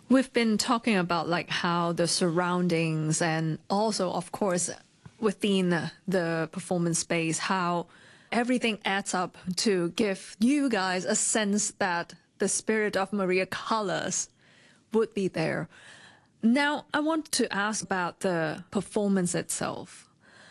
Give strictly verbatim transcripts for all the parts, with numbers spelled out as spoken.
We've been talking about like how the surroundings and also, of course, within the performance space, how everything adds up to give you guys a sense that the spirit of Maria Callas would be there. Now, I want to ask about the performance itself.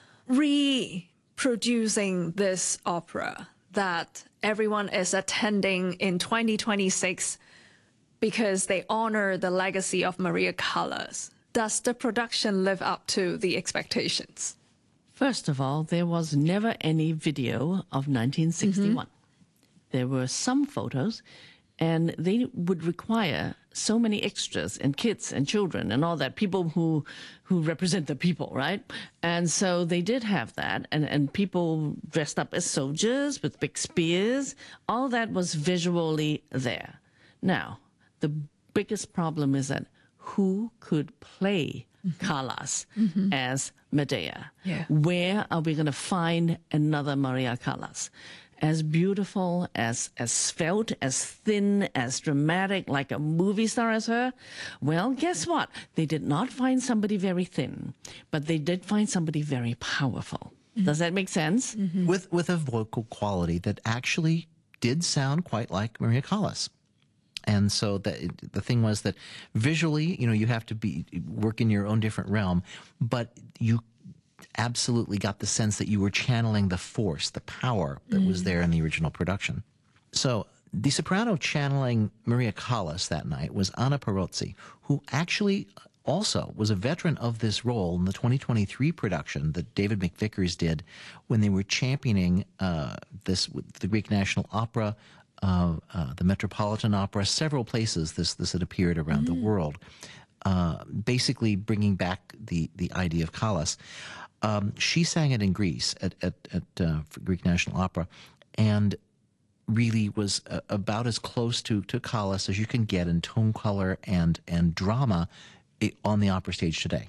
Reproducing this opera that everyone is attending in twenty twenty-six because they honor the legacy of Maria Callas. Does the production live up to the expectations? First of all, there was never any video of nineteen sixty-one. Mm-hmm. There were some photos, and they would require so many extras and kids and children and all that, people who who represent the people, right? And so they did have that, and, and people dressed up as soldiers with big spears. All that was visually there. Now, the biggest problem is that who could play mm-hmm. Callas mm-hmm. as Medea? Yeah. Where are we going to find another Maria Callas? As beautiful, as as svelte, as thin, as dramatic, like a movie star as her? Well, guess what? They did not find somebody very thin, but they did find somebody very powerful. Mm-hmm. Does that make sense? Mm-hmm. With with a vocal quality that actually did sound quite like Maria Callas. And so the, the thing was that visually, you know, you have to be work in your own different realm, but you absolutely got the sense that you were channeling the force, the power that mm. was there in the original production. So the soprano channeling Maria Callas that night was Anna Perozzi, who actually also was a veteran of this role in the twenty twenty-three production that David McVickers did when they were championing uh, this with the Greek National Opera, uh, uh, the Metropolitan Opera, several places this, this had appeared around mm. the world, uh, basically bringing back the, the idea of Callas. Um, she sang it in Greece at, at, at uh, Greek National Opera, and really was uh, about as close to, to Callas as you can get in tone color and, and drama it, on the opera stage today.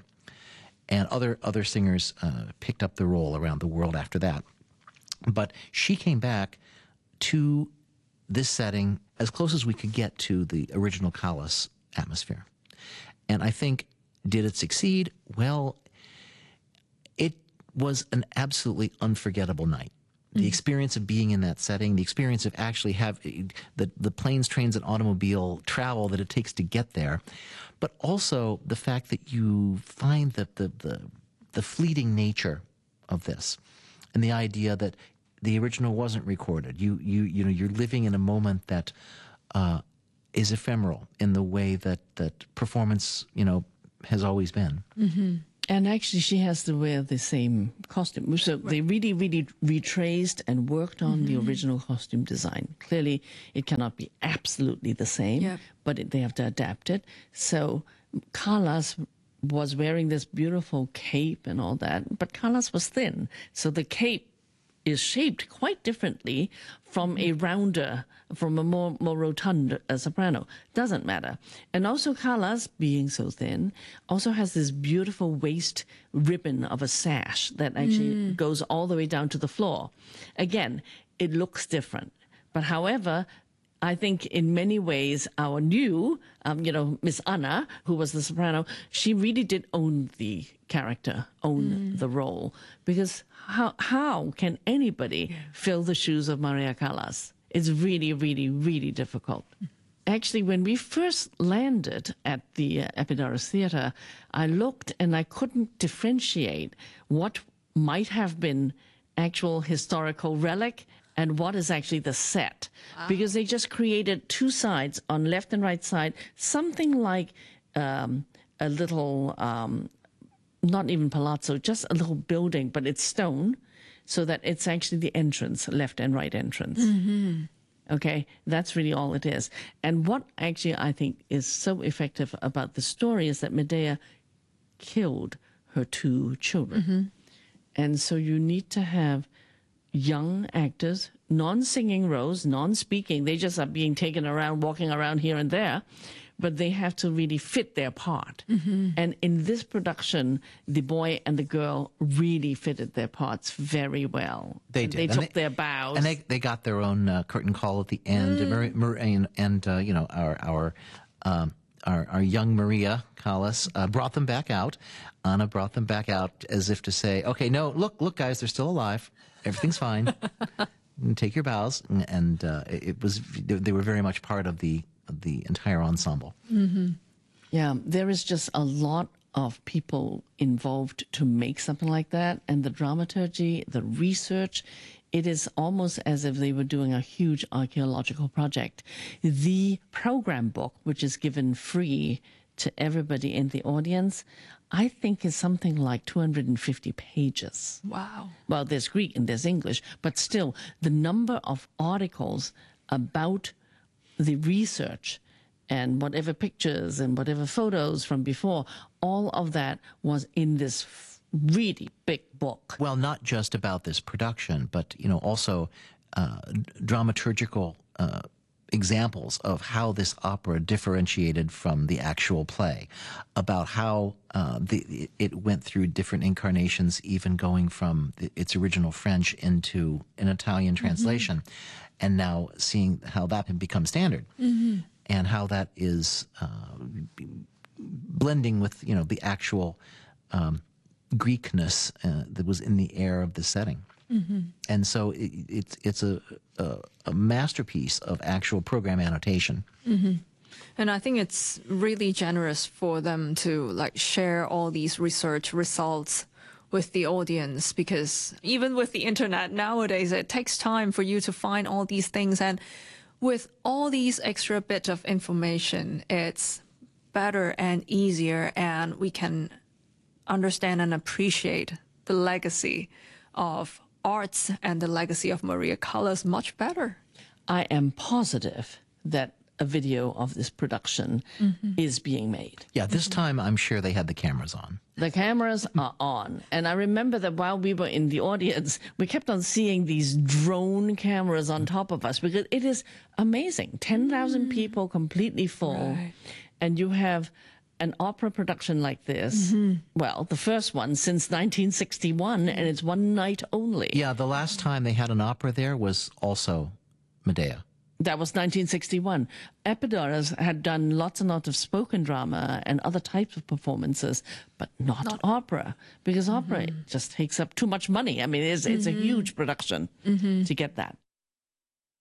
And other, other singers uh, picked up the role around the world after that. But she came back to this setting as close as we could get to the original Callas atmosphere. And I think, did it succeed? Well, it was an absolutely unforgettable night. The mm-hmm. experience of being in that setting, the experience of actually have the, the planes, trains, and automobile travel that it takes to get there, but also the fact that you find that the, the, the fleeting nature of this and the idea that the original wasn't recorded. You, you, you know, you're living in a moment that uh, is ephemeral in the way that, that performance, you know, has always been. Mm-hmm. And actually, she has to wear the same costume. So right. they really, really retraced and worked on mm-hmm. the original costume design. Clearly, it cannot be absolutely the same, yep. but it, they have to adapt it. So Callas was wearing this beautiful cape and all that, but Callas was thin. So the cape is shaped quite differently from a rounder, from a more, more rotund uh, soprano. Doesn't matter. And also Callas, being so thin, also has this beautiful waist ribbon of a sash that actually mm. goes all the way down to the floor. Again, it looks different. But however, I think in many ways our new, um, you know, Miss Anna, who was the soprano, she really did own the character, own mm. the role. Because how how can anybody yeah. fill the shoes of Maria Callas? It's really, really, really difficult. Actually, when we first landed at the uh, Epidaurus Theatre, I looked and I couldn't differentiate what might have been actual historical relic and what is actually the set. Wow. Because they just created two sides on left and right side, something like um, a little, um, not even palazzo, just a little building, but it's stone, so that it's actually the entrance, left and right entrance. Mm-hmm. Okay, that's really all it is. And what actually I think is so effective about the story is that Medea killed her two children. Mm-hmm. And so you need to have young actors, non-singing roles, non-speaking. They just are being taken around, walking around here and there, but they have to really fit their part. Mm-hmm. And in this production, the boy and the girl really fitted their parts very well. They and did. They and took they, their bows. And they, they got their own uh, curtain call at the end. Mm. And, and, and uh, you know, our, our um, our, our young Maria Callas uh, brought them back out. Anna brought them back out as if to say, okay, no, look, look, guys, they're still alive. Everything's fine. Take your bows. And, and uh, it was, they were very much part of the, of the entire ensemble. Mm-hmm. Yeah, there is just a lot of people involved to make something like that. And the dramaturgy, the research, it is almost as if they were doing a huge archaeological project. The program book, which is given free to everybody in the audience, I think is something like two hundred fifty pages. Wow. Well, there's Greek and there's English, but still the number of articles about the research and whatever pictures and whatever photos from before, all of that was in this really big book. Well, not just about this production, but, you know, also uh, dramaturgical uh, examples of how this opera differentiated from the actual play, about how uh, the, it went through different incarnations, even going from the, its original French into an Italian translation, mm-hmm. and now seeing how that had become standard, mm-hmm. and how that is uh, blending with, you know, the actual um, Greekness uh, that was in the air of the setting. Mm-hmm. And so it, it's it's a, a a masterpiece of actual program annotation. Mm-hmm. And I think it's really generous for them to like share all these research results with the audience, because even with the internet nowadays, it takes time for you to find all these things. And with all these extra bit of information, it's better and easier, and we can understand and appreciate the legacy of arts and the legacy of Maria Callas much better. I am positive that a video of this production mm-hmm. is being made. Yeah, this mm-hmm. time I'm sure they had the cameras on. The cameras are on. And I remember that while we were in the audience, we kept on seeing these drone cameras on top of us, because it is amazing. ten thousand mm. people completely full. Right. And you have an opera production like this, mm-hmm. well, the first one since nineteen sixty-one, and it's one night only. Yeah, the last time they had an opera there was also Medea. That was nineteen sixty-one. Epidaurus had done lots and lots of spoken drama and other types of performances, but not, not opera, because mm-hmm. opera just takes up too much money. I mean, it's, it's mm-hmm. a huge production mm-hmm. to get that.